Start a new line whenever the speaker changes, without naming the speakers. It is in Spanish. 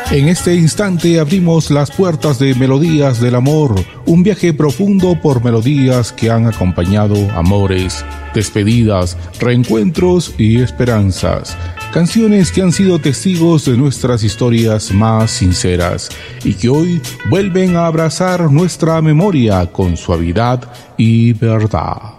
En este instante abrimos las puertas de Melodías del Amor, un viaje profundo por melodías que han acompañado amores, despedidas, reencuentros y esperanzas. Canciones que han sido testigos de nuestras historias más sinceras y que hoy vuelven a abrazar nuestra memoria con suavidad y verdad.